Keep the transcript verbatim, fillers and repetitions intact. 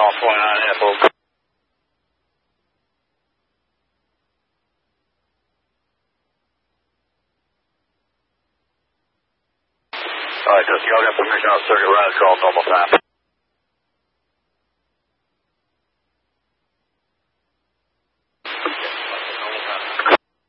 off twenty-nine F O. Alright, just y'all got permission on circuit right across normal time.